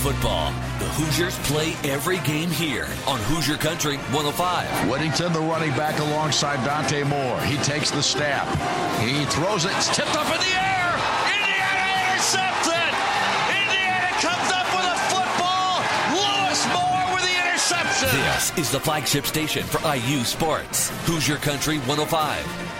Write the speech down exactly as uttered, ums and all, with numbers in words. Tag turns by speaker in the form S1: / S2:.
S1: football. The Hoosiers play every game here on Hoosier Country one oh five.
S2: Whittington, the running back alongside Dante Moore. He takes the snap. He throws it. It's tipped up in the air. Indiana intercepts it. Indiana comes up with a football. Lewis Moore with the interception.
S1: This is the flagship station for I U Sports. Hoosier Country one oh five.